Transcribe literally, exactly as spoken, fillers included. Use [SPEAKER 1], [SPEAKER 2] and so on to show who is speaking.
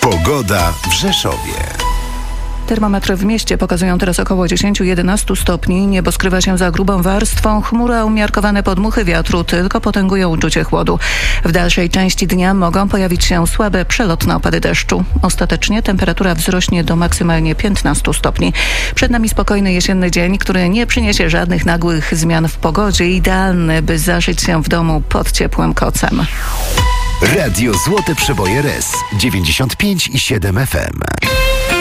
[SPEAKER 1] Pogoda w Rzeszowie.
[SPEAKER 2] Termometry w mieście pokazują teraz około dziesięć do jedenastu stopni. Niebo skrywa się za grubą warstwą. Chmura, umiarkowane podmuchy wiatru tylko potęgują uczucie chłodu. W dalszej części dnia mogą pojawić się słabe, przelotne opady deszczu. Ostatecznie temperatura wzrośnie do maksymalnie piętnastu stopni. Przed nami spokojny jesienny dzień, który nie przyniesie żadnych nagłych zmian w pogodzie. Idealny, by zaszyć się w domu pod ciepłym kocem.
[SPEAKER 1] Radio Złote Przeboje R E S dziewięćdziesiąt pięć i siedem F M.